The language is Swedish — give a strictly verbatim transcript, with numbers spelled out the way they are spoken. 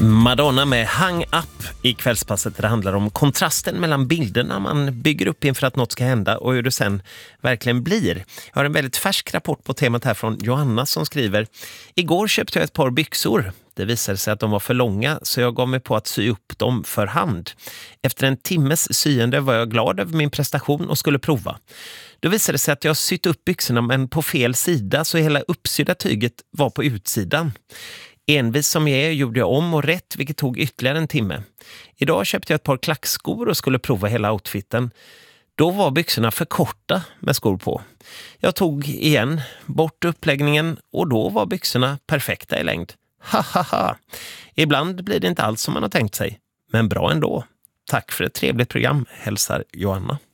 Madonna med Hang Up i kvällspasset. Det handlar om kontrasten mellan bilderna man bygger upp inför att något ska hända och hur det sen verkligen blir. Jag har en väldigt färsk rapport på temat här från Johanna som skriver: Igår köpte jag ett par byxor. Det visade sig att de var för långa så jag gav mig på att sy upp dem för hand. Efter en timmes syende var jag glad över min prestation och skulle prova. Då visade det sig att jag sytt upp byxorna men på fel sida så hela uppsydda tyget var på utsidan. Envis som jag är gjorde jag om och rätt, vilket tog ytterligare en timme. Idag köpte jag ett par klackskor och skulle prova hela outfiten. Då var byxorna för korta med skor på. Jag tog igen bort uppläggningen och då var byxorna perfekta i längd. Hahaha. Ibland blir det inte alls som man har tänkt sig, men bra ändå. Tack för ett trevligt program, hälsar Johanna.